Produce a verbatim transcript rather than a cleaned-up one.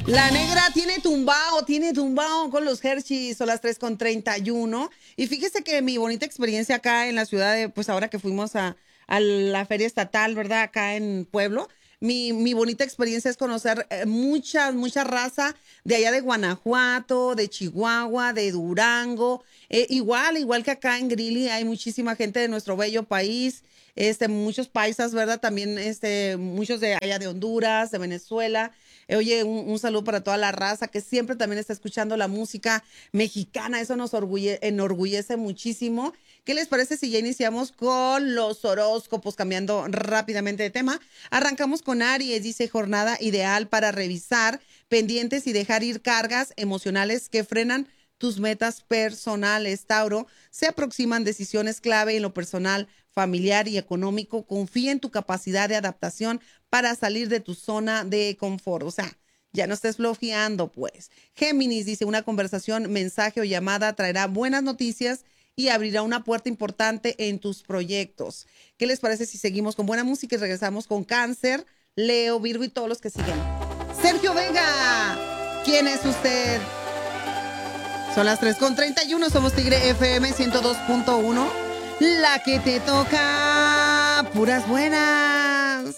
La negra tiene tumbao, tiene tumbao con los Hershey, son las tres con treinta y uno. Y fíjese que mi bonita experiencia acá en la ciudad, de, pues ahora que fuimos a, a la feria estatal, ¿verdad? Acá en Pueblo. Mi, mi bonita experiencia es conocer eh, mucha, mucha raza de allá de Guanajuato, de Chihuahua, de Durango. Eh, igual, igual que acá en Greeley hay muchísima gente de nuestro bello país, este, muchos paisas, ¿verdad? También este, muchos de allá de Honduras, de Venezuela. Eh, Oye, un, un saludo para toda la raza que siempre también está escuchando la música mexicana. Eso nos orgulle- enorgullece muchísimo. ¿Qué les parece si ya iniciamos con los horóscopos, cambiando rápidamente de tema? Arrancamos con Aries, dice jornada ideal para revisar pendientes y dejar ir cargas emocionales que frenan tus metas personales. Tauro, se aproximan decisiones clave en lo personal, familiar y económico. Confía en tu capacidad de adaptación para salir de tu zona de confort. O sea, ya no estés flojeando, pues. Géminis dice, una conversación, mensaje o llamada traerá buenas noticias y abrirá una puerta importante en tus proyectos. ¿Qué les parece si seguimos con buena música y regresamos con Cáncer, Leo, Virgo y todos los que siguen? Sergio Vega, ¿quién es usted? Son las tres con treinta y uno, somos Tigre F M ciento dos punto uno. La que te toca, puras buenas.